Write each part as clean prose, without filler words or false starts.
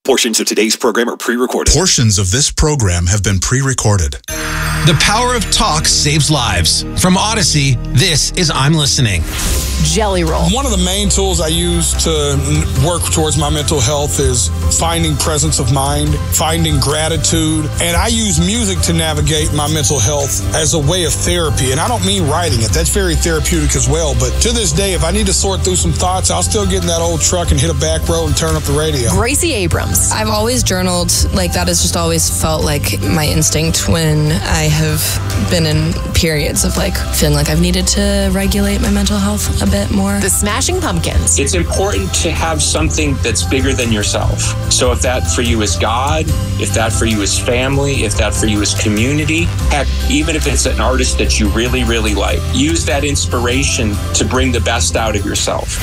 Portions of today's program are pre-recorded. Portions of this program have been pre-recorded. The power of talk saves lives. From Odyssey, this is I'm Listening. Jelly Roll. One of the main tools I use to work towards my mental health is finding presence of mind, finding gratitude, and I use music to navigate my mental health as a way of therapy. And I don't mean writing it. That's very therapeutic as well. But to this day, if I need to sort through some thoughts, I'll still get in that old truck and hit a back road and turn up the radio. Gracie Abrams. I've always journaled. Like, that has just always felt like my instinct when I have been in periods of like feeling like I've needed to regulate my mental health a bit more. The Smashing Pumpkins. It's important to have something that's bigger than yourself. So if that for you is God, if that for you is family, if that for you is community, heck, even if it's an artist that you really, really like, use that inspiration to bring the best out of yourself.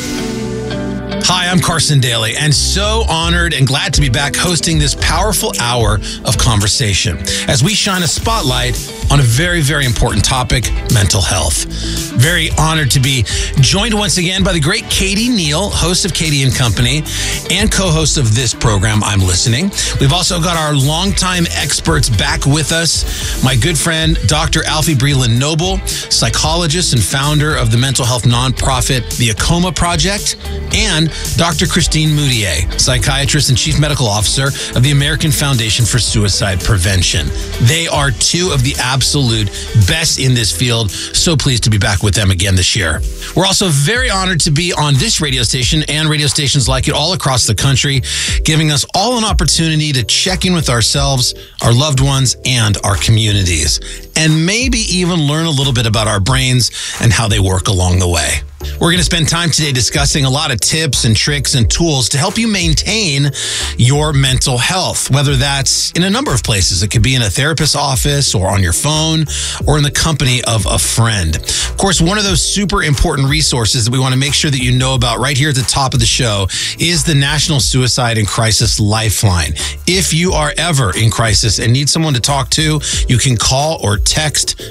Hi, I'm Carson Daly, and so honored and glad to be back hosting this powerful hour of conversation as we shine a spotlight on a very, very important topic, mental health. Very honored to be joined once again by the great Katie Neal, host of Katie & Company and co-host of this program, I'm Listening. We've also got our longtime experts back with us, my good friend, Dr. Alfie Breland Noble, psychologist and founder of the mental health nonprofit, the Acoma Project, and Dr. Christine Moutier, psychiatrist and chief medical officer of the American Foundation for Suicide Prevention. They are two of the absolute best in this field. So pleased to be back with them again this year. We're also very honored to be on this radio station and radio stations like it all across the country, giving us all an opportunity to check in with ourselves, our loved ones, and our communities, and maybe even learn a little bit about our brains and how they work along the way. We're going to spend time today discussing a lot of tips and tricks and tools to help you maintain your mental health, whether that's in a number of places. It could be in a therapist's office or on your phone or in the company of a friend. Of course, one of those super important resources that we want to make sure that you know about right here at the top of the show is the National Suicide and Crisis Lifeline. If you are ever in crisis and need someone to talk to, you can call or text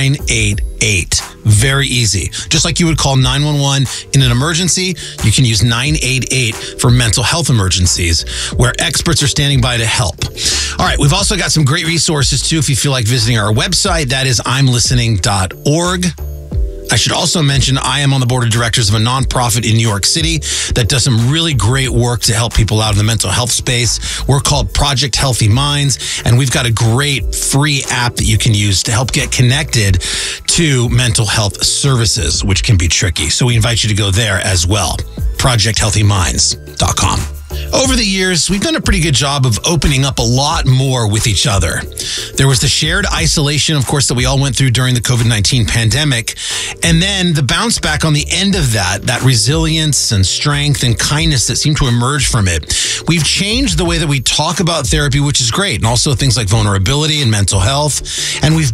988. Very easy. Just like you would call 911 in an emergency, you can use 988 for mental health emergencies, where experts are standing by to help. All right, we've also got some great resources too if you feel like visiting our website. That is imlistening.org. I should also mention I am on the board of directors of a nonprofit in New York City that does some really great work to help people out in the mental health space. We're called Project Healthy Minds, and we've got a great free app that you can use to help get connected to mental health services, which can be tricky. So we invite you to go there as well, projecthealthyminds.com. Over the years, we've done a pretty good job of opening up a lot more with each other. There was the shared isolation, of course, that we all went through during the COVID-19 pandemic. And then the bounce back on the end of that resilience and strength and kindness that seemed to emerge from it. We've changed the way that we talk about therapy, which is great. And also things like vulnerability and mental health. And we've